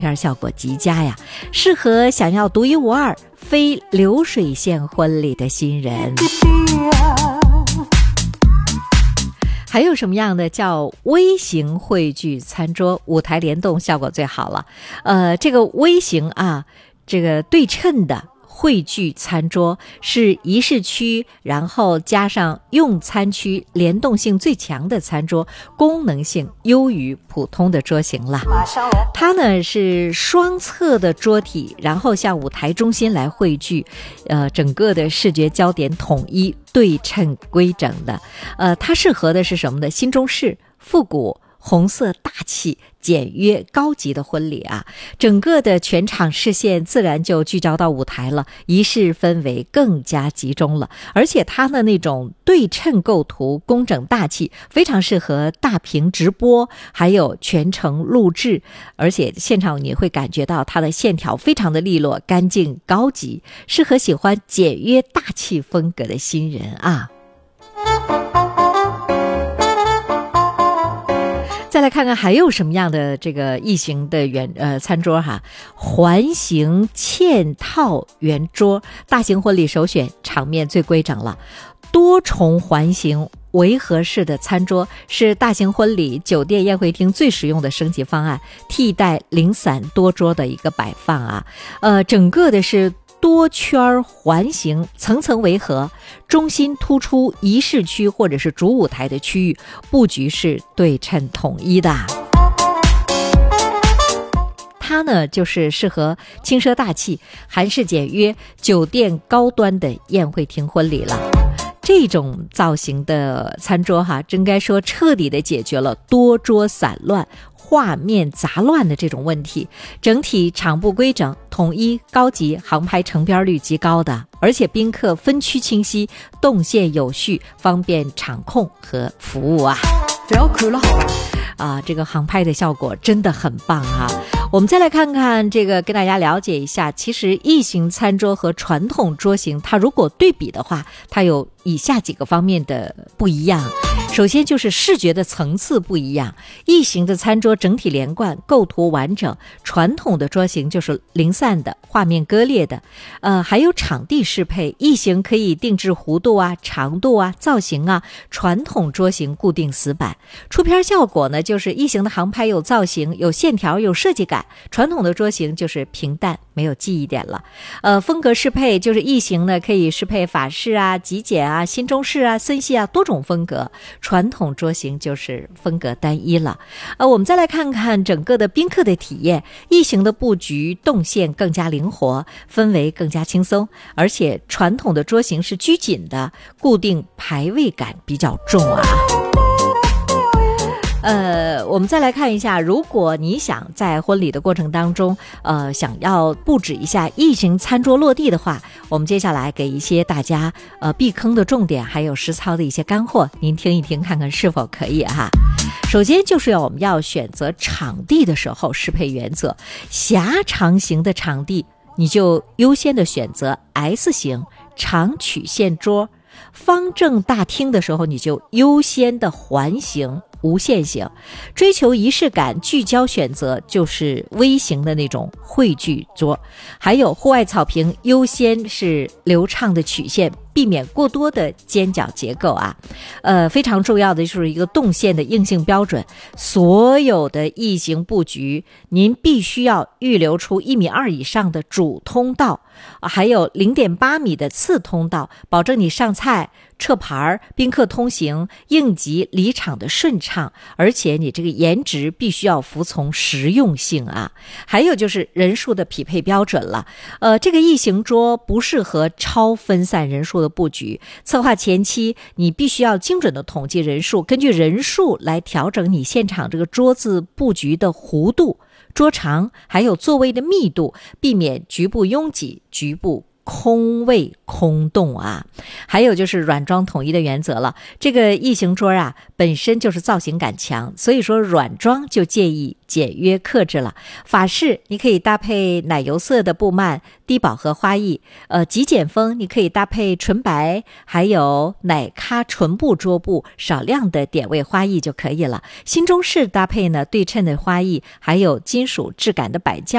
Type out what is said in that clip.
片效果极佳呀，适合想要独一无二、非流水线婚礼的新人。还有什么样的叫微型汇聚餐桌？舞台联动效果最好了。这个微型啊，这个对称的汇聚餐桌是仪式区，然后加上用餐区联动性最强的餐桌，功能性优于普通的桌型了。它呢是双侧的桌体，然后向舞台中心来汇聚，整个的视觉焦点统一、对称规整的。它适合的是什么呢？新中式、复古、红色大气、简约高级的婚礼啊，整个的全场视线自然就聚焦到舞台了，仪式氛围更加集中了。而且它的那种对称构图工整大气，非常适合大屏直播，还有全程录制。而且现场你会感觉到它的线条非常的利落、干净、高级，适合喜欢简约大气风格的新人啊。再来看看还有什么样的这个异形的餐桌哈，环形嵌套圆桌，大型婚礼首选，场面最规整了。多重环形围合式的餐桌是大型婚礼、酒店宴会厅最实用的升级方案，替代零散多桌的一个摆放啊。整个的是多圈环形，层层围合，中心突出仪式区或者是主舞台的区域，布局是对称统一的。它呢就是适合轻奢大气、韩式简约、酒店高端的宴会厅婚礼了。这种造型的餐桌哈，真该说彻底的解决了多桌散乱、画面杂乱的这种问题，整体场布规整、统一、高级，航拍成边率极高的，而且宾客分区清晰、动线有序，方便场控和服务啊。这个航拍的效果真的很棒哈。我们再来看看这个，跟大家了解一下，其实异形餐桌和传统桌型，它如果对比的话，它有以下几个方面的不一样。首先就是视觉的层次不一样，异形的餐桌整体连贯，构图完整，传统的桌型就是零散的，画面割裂的。还有场地适配，异形可以定制弧度啊、长度啊、造型啊，传统桌型固定死板。出片效果呢，就是异形的航拍有造型、有线条、有设计感，传统的桌型就是平淡，没有记忆点了。风格适配就是异形呢可以适配法式啊、极简啊、新中式啊、森系啊多种风格，传统桌型就是风格单一了。我们再来看看整个的宾客的体验，异形的布局动线更加灵活，氛围更加轻松，而且传统的桌型是拘谨的，固定排位感比较重啊。我们再来看一下，如果你想在婚礼的过程当中，想要布置一下异形餐桌落地的话，我们接下来给一些大家避坑的重点，还有实操的一些干货，您听一听看看是否可以哈。首先就是我们要选择场地的时候适配原则，狭长型的场地你就优先的选择 S 型长曲线桌，方正大厅的时候你就优先的环形无限型，追求仪式感聚焦选择就是微型的那种汇聚桌，还有户外草坪优先是流畅的曲线，避免过多的尖角结构啊。非常重要的就是一个动线的硬性标准，所有的异形布局您必须要预留出1.2米以上的主通道，还有0.8米的次通道，保证你上菜、撤盘、宾客通行、应急离场的顺畅，而且你这个颜值必须要服从实用性啊。还有就是人数的匹配标准了，这个异形桌不适合超分散人数的布局，策划前期你必须要精准的统计人数，根据人数来调整你现场这个桌子布局的弧度、桌长，还有座位的密度，避免局部拥挤、局部空位空洞啊。还有就是软装统一的原则了，这个异形桌啊本身就是造型感强，所以说软装就建议简约克制了。法式你可以搭配奶油色的布幔、低饱和花艺，极简风你可以搭配纯白，还有奶咖纯布桌布，少量的点位花艺就可以了。新中式搭配呢对称的花艺，还有金属质感的摆件